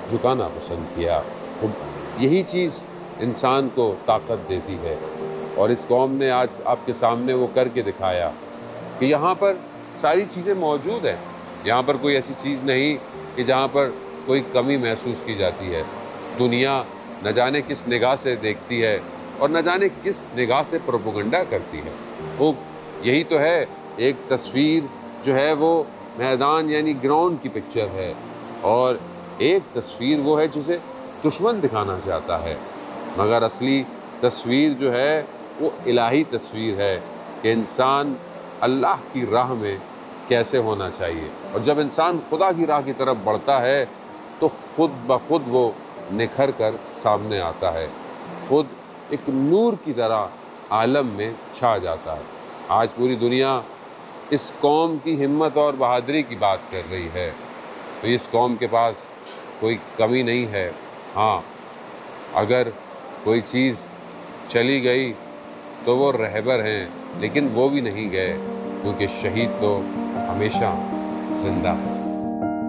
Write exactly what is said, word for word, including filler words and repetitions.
جھکانا پسند کیا۔ تو یہی چیز انسان کو طاقت دیتی ہے، اور اس قوم نے آج آپ کے سامنے وہ کر کے دکھایا کہ یہاں پر ساری چیزیں موجود ہیں۔ یہاں پر کوئی ایسی چیز نہیں کہ جہاں پر کوئی کمی محسوس کی جاتی ہے۔ دنیا نہ جانے کس نگاہ سے دیکھتی ہے اور نہ جانے کس نگاہ سے پروپیگنڈا کرتی ہے۔ وہ یہی تو ہے، ایک تصویر جو ہے وہ میدان یعنی گراؤنڈ کی پکچر ہے، اور ایک تصویر وہ ہے جسے دشمن دکھانا چاہتا ہے، مگر اصلی تصویر جو ہے وہ الہی تصویر ہے کہ انسان اللہ کی راہ میں کیسے ہونا چاہیے۔ اور جب انسان خدا کی راہ کی طرف بڑھتا ہے تو خود بخود وہ نکھر کر سامنے آتا ہے، خود ایک نور کی طرح عالم میں چھا جاتا ہے۔ آج پوری دنیا اس قوم کی ہمت اور بہادری کی بات کر رہی ہے، تو اس قوم کے پاس کوئی کمی نہیں ہے۔ ہاں، اگر کوئی چیز چلی گئی تو وہ رہبر ہیں، لیکن وہ بھی نہیں گئے، کیونکہ شہید تو ہمیشہ زندہ ہے۔